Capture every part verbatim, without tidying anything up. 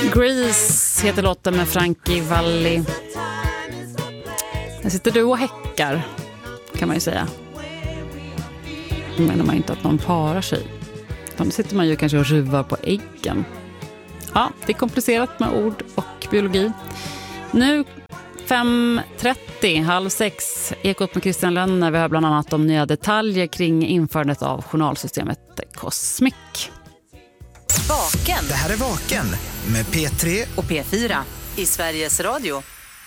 Grease heter låten med Frankie Valli. Där sitter du och häckar, kan man ju säga. Då menar man inte att någon parar sig. Då sitter man ju kanske och ruvar på äggen. Ja, det är komplicerat med ord och biologi. Nu fem trettio, halv sex, Ekot med Christian Lönner. Vi har bland annat om nya detaljer kring införandet av journalsystemet Cosmic. Vaken. Det här är Vaken med P tre och P fyra i Sveriges Radio.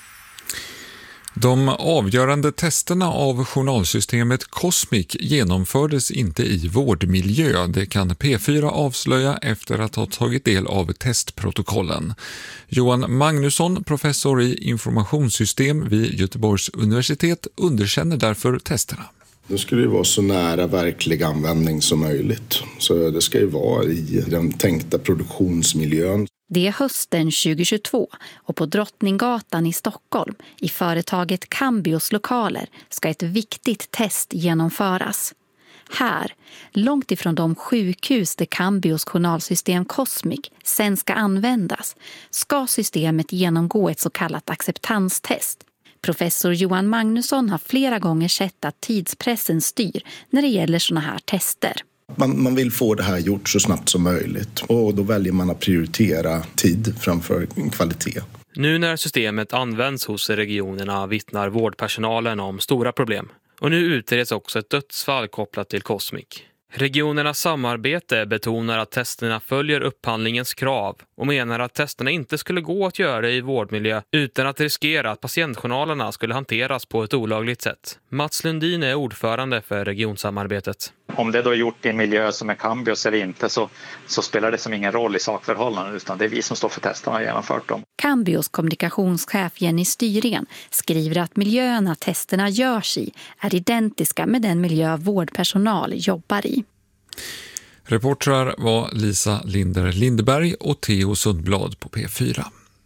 De avgörande testerna av journalsystemet Cosmic genomfördes inte i vårdmiljö. Det kan P fyra avslöja efter att ha tagit del av testprotokollen. Johan Magnusson, professor i informationssystem vid Göteborgs universitet, underkänner därför testerna. Det skulle ju vara så nära verklig användning som möjligt. Så det ska ju vara i den tänkta produktionsmiljön. Det är hösten tjugohundratjugotvå och på Drottninggatan i Stockholm i företaget Cambios lokaler ska ett viktigt test genomföras. Här, långt ifrån de sjukhus där Cambios journalsystem Cosmic sen ska användas, ska systemet genomgå ett så kallat acceptanstest. Professor Johan Magnusson har flera gånger sett att tidspressen styr när det gäller såna här tester. Man, man vill få det här gjort så snabbt som möjligt och då väljer man att prioritera tid framför kvalitet. Nu när systemet används hos regionerna vittnar vårdpersonalen om stora problem. Och nu utreds också ett dödsfall kopplat till Cosmic. Regionernas samarbete betonar att testerna följer upphandlingens krav och menar att testerna inte skulle gå att göra i vårdmiljö utan att riskera att patientjournalerna skulle hanteras på ett olagligt sätt. Mats Lundin är ordförande för regionsamarbetet. Om det då är gjort i en miljö som är Cambios eller inte så, så spelar det som ingen roll i sakförhållanden utan det är vi som står för testerna och genomfört dem. Cambios kommunikationschef Jenny Styren skriver att miljöerna testerna görs i är identiska med den miljö vårdpersonal jobbar i. Reportrar var Lisa Linder Lindeberg och Theo Sundblad på P fyra.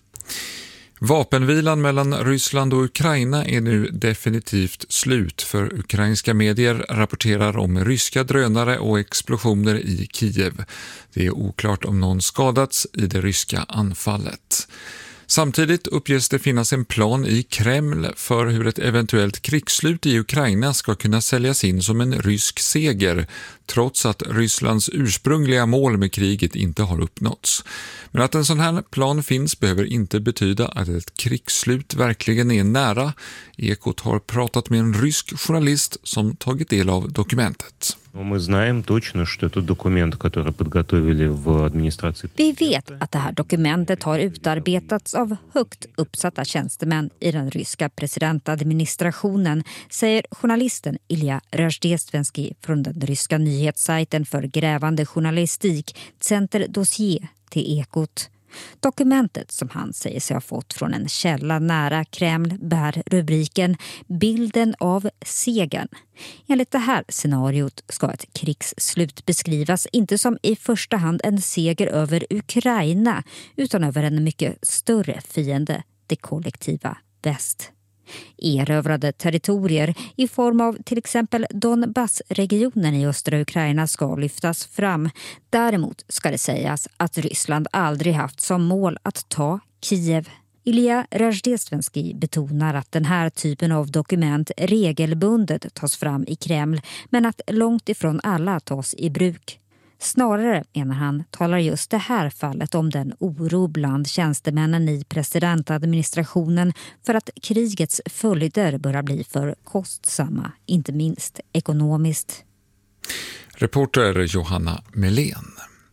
Vapenvilan mellan Ryssland och Ukraina är nu definitivt slut, för ukrainska medier rapporterar om ryska drönare och explosioner i Kiev. Det är oklart om någon skadats i det ryska anfallet. Samtidigt uppges det finnas en plan i Kreml för hur ett eventuellt krigsslut i Ukraina ska kunna säljas in som en rysk seger, trots att Rysslands ursprungliga mål med kriget inte har uppnåtts. Men att en sån här plan finns behöver inte betyda att ett krigsslut verkligen är nära. Ekot har pratat med en rysk journalist som tagit del av dokumentet. Vi vet att det här dokumentet har utarbetats av högt uppsatta tjänstemän i den ryska presidentadministrationen, säger journalisten Ilja Razdestvenskij från den ryska nyhetssajten för grävande journalistik Center Dossier till Ekot. Dokumentet, som han säger sig ha fått från en källa nära Kreml, bär rubriken Bilden av segern. Enligt det här scenariot ska ett krigsslut beskrivas inte som i första hand en seger över Ukraina utan över en mycket större fiende, det kollektiva väst. Erövrade territorier i form av till exempel Donbassregionen i östra Ukraina ska lyftas fram. Däremot ska det sägas att Ryssland aldrig haft som mål att ta Kiev. Ilja Razdestvenskij betonar att den här typen av dokument regelbundet tas fram i Kreml, men att långt ifrån alla tas i bruk. Snarare, menar han, talar just det här fallet om den oro bland tjänstemännen i presidentadministrationen för att krigets följder börjar bli för kostsamma, inte minst ekonomiskt. Reporter Johanna Melén.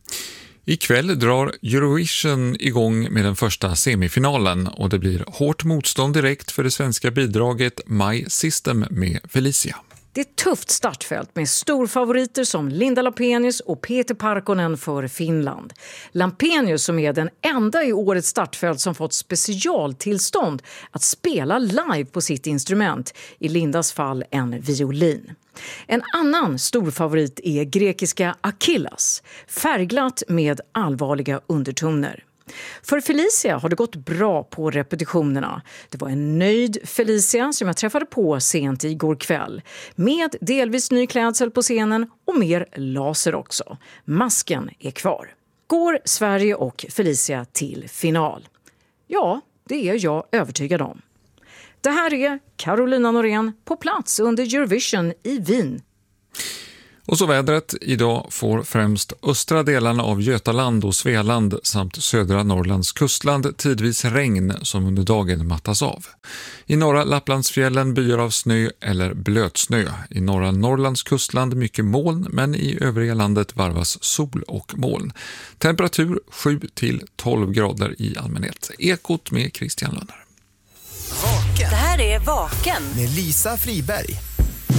Ikväll drar Eurovision igång med den första semifinalen och det blir hårt motstånd direkt för det svenska bidraget My System med Felicia. Det är ett tufft startfält med storfavoriter som Linda Lampenius och Peter Parkkonen för Finland. Lampenius, som är den enda i årets startfält som fått specialtillstånd att spela live på sitt instrument, i Lindas fall en violin. En annan storfavorit är grekiska Achilles, färgglatt med allvarliga undertoner. För Felicia har det gått bra på repetitionerna. Det var en nöjd Felicia som jag träffade på sent igår kväll. Med delvis ny klädsel på scenen och mer laser också. Masken är kvar. går Sverige och Felicia till final. Ja, det är jag övertygad om. Det här är Carolina Norén på plats under Eurovision i Wien. Och så vädret. Idag får främst östra delarna av Götaland och Svealand samt södra Norrlands kustland tidvis regn som under dagen mattas av. I norra Lapplandsfjällen byar av snö eller blötsnö. I norra Norrlands kustland mycket moln, men i övriga landet varvas sol och moln. Temperatur sju till tolv grader i allmänhet. Ekot med Christian Lönner. Det här är Vaken med Lisa Friberg.